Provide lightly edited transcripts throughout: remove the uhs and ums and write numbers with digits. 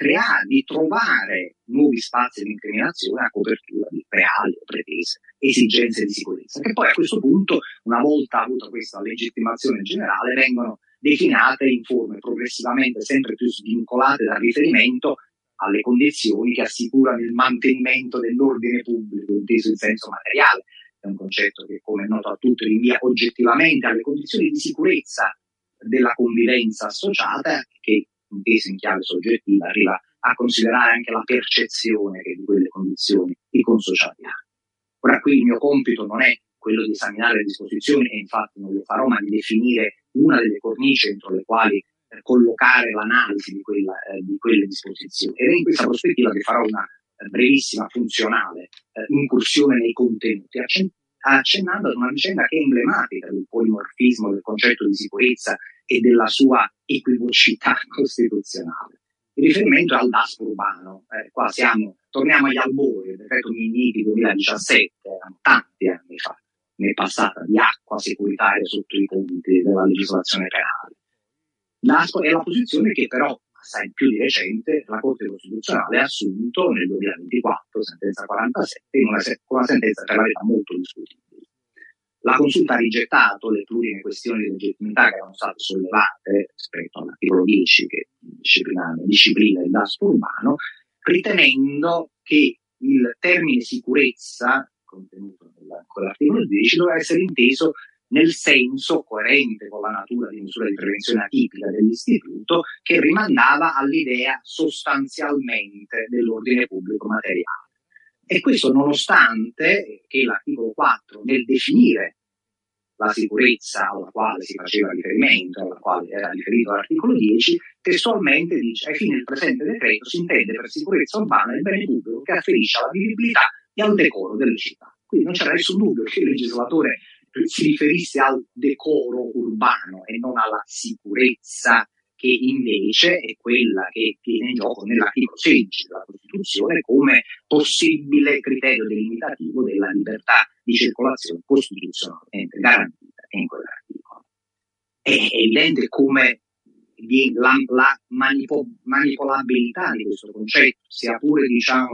di trovare nuovi spazi di incriminazione a copertura di reali o pretese esigenze di sicurezza, che poi a questo punto, una volta avuta questa legittimazione generale, vengono declinate in forme progressivamente sempre più svincolate dal riferimento alle condizioni che assicurano il mantenimento dell'ordine pubblico, inteso in senso materiale. È un concetto che, come è noto a tutti, rinvia oggettivamente alle condizioni di sicurezza della convivenza associata, che inteso in chiave soggettiva arriva a considerare anche la percezione che di quelle condizioni i consociati hanno. Ora qui il mio compito non è quello di esaminare le disposizioni, e infatti non lo farò, ma di definire una delle cornici entro le quali collocare l'analisi di quelle disposizioni. Ed è in questa prospettiva che farò una brevissima, funzionale incursione nei contenuti, accennando ad una vicenda che è emblematica del polimorfismo del concetto di sicurezza e della sua equivocità costituzionale. Il riferimento al DASPO urbano, qua torniamo agli albori, il decreto Minniti 2017, erano tanti anni fa, ne è passata di acqua securitaria sotto i ponti della legislazione penale. DASPO è la posizione che però, assai più di recente, la Corte Costituzionale ha assunto nel 2024, sentenza 47, con una sentenza per la verità molto discutibile. La Consulta ha rigettato le plurime questioni di legittimità che erano state sollevate rispetto all'articolo 10 che disciplina il DASPO urbano, ritenendo che il termine sicurezza, contenuto nell'articolo 10, doveva essere inteso nel senso coerente con la natura di misura di prevenzione atipica dell'istituto, che rimandava all'idea sostanzialmente dell'ordine pubblico materiale. E questo nonostante che l'articolo 4, nel definire la sicurezza alla quale si faceva riferimento, alla quale era riferito l'articolo 10, testualmente dice: ai fini del presente decreto si intende per sicurezza urbana il bene pubblico che afferisce alla vivibilità e al decoro delle città. Quindi non c'era nessun dubbio che il legislatore si riferisse al decoro urbano e non alla sicurezza, che invece è quella che viene in gioco nell'articolo 16 della Costituzione come possibile criterio delimitativo della libertà di circolazione costituzionalmente garantita in quell'articolo. È evidente come la manipolabilità di questo concetto, sia pure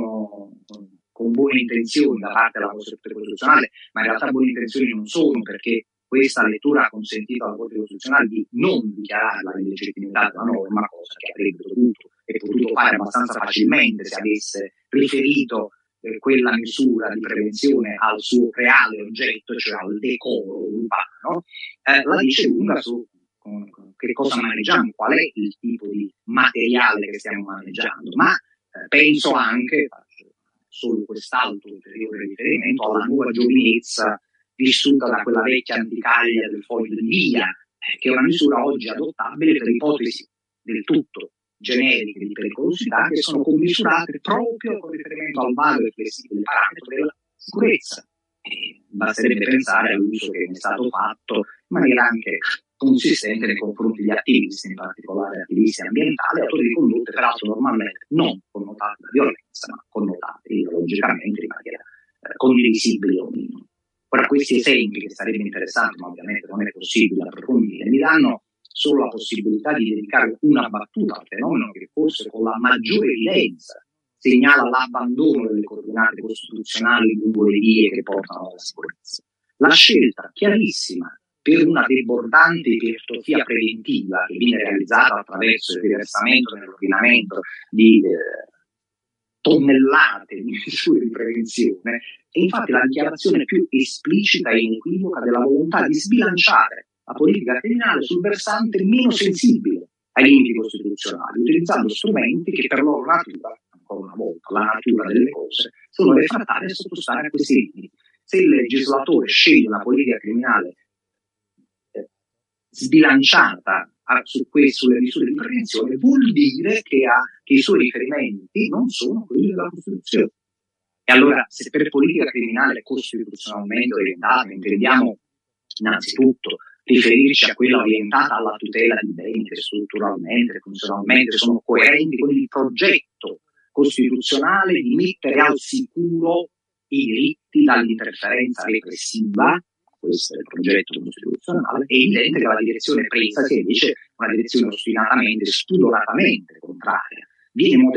con buone intenzioni da parte della Corte Costituzionale, ma in realtà buone intenzioni non sono, perché questa lettura ha consentito alla Corte Costituzionale di non dichiarare la illegittimità della norma, cosa che avrebbe dovuto e potuto fare abbastanza facilmente se avesse riferito quella misura di prevenzione al suo reale oggetto, cioè al decoro urbano. La dice lunga su che cosa maneggiamo, qual è il tipo di materiale che stiamo maneggiando, ma penso anche, solo quest'altro ulteriore riferimento, alla nuova giovinezza vissuta da quella vecchia anticaglia del foglio di via, che è una misura oggi adottabile per ipotesi del tutto generiche di pericolosità che sono commisurate proprio con riferimento al valido e flessibile parametro della sicurezza. Basterebbe pensare all'uso che ne è stato fatto in maniera anche consistente nei confronti di attivisti, in particolare attivisti ambientali, autori di condotte peraltro normalmente non connotate da violenza, ma connotate ideologicamente in maniera condivisibile o meno. Ora, questi esempi, che sarebbe interessante, ma ovviamente non è possibile approfondire, mi danno solo la possibilità di dedicare una battuta al fenomeno che forse con la maggiore evidenza segnala l'abbandono delle coordinate costituzionali lungo le vie che portano alla sicurezza. La scelta chiarissima per una debordante ipertrofia preventiva che viene realizzata attraverso il riversamento nell'ordinamento di tonnellate di misure di prevenzione, è infatti la dichiarazione più esplicita e inequivoca della volontà di sbilanciare la politica criminale sul versante meno sensibile ai limiti costituzionali, utilizzando strumenti che per loro natura, ancora una volta, la natura delle cose, sono refrattari a sottostare a questi limiti. Se il legislatore sceglie una politica criminale sbilanciata sulle misure di prevenzione, vuol dire che i suoi riferimenti non sono quelli della Costituzione. E allora, se per politica criminale costituzionalmente orientata intendiamo innanzitutto riferirci a quella orientata alla tutela di beni che strutturalmente, funzionalmente sono coerenti con il progetto costituzionale di mettere al sicuro i diritti dall'interferenza repressiva, questo è il progetto costituzionale, è evidente che la direzione presa sia invece una direzione ostinatamente, spudoratamente contraria. Viene